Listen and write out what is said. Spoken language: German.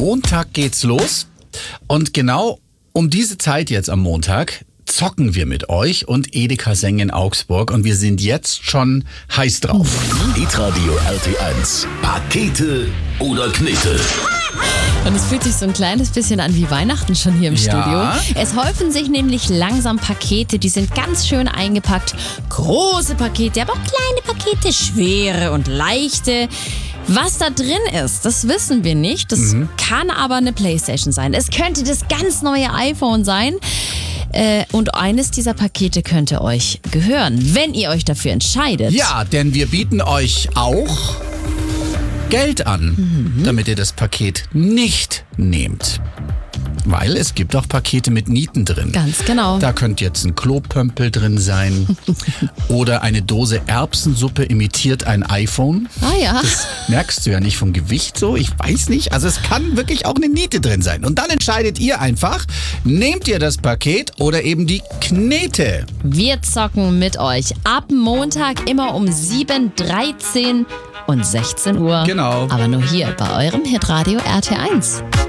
Montag geht's los und genau um diese Zeit jetzt am Montag zocken wir mit euch und Edeka Seng in Augsburg und wir sind jetzt schon heiß drauf. Hitradio RT1. Pakete oder Knete? Und es fühlt sich so ein kleines bisschen an wie Weihnachten schon hier im Studio. Es häufen sich nämlich langsam Pakete, die sind ganz schön eingepackt. Große Pakete, aber auch kleine Pakete, schwere und leichte. Was da drin ist, das wissen wir nicht. Das kann aber eine Playstation sein. Es könnte das ganz neue iPhone sein. Und eines dieser Pakete könnte euch gehören, wenn ihr euch dafür entscheidet. Ja, denn wir bieten euch auch Geld an, damit ihr das Paket nicht nehmt. Weil es gibt auch Pakete mit Nieten drin. Ganz genau. Da könnte jetzt ein Klopömpel drin sein oder eine Dose Erbsensuppe imitiert ein iPhone. Ah ja. Das merkst du ja nicht vom Gewicht so, ich weiß nicht. Also es kann wirklich auch eine Niete drin sein. Und dann entscheidet ihr einfach, nehmt ihr das Paket oder eben die Knete. Wir zocken mit euch ab Montag immer um 7, 13 und 16 Uhr. Genau. Aber nur hier bei eurem Hitradio RT1.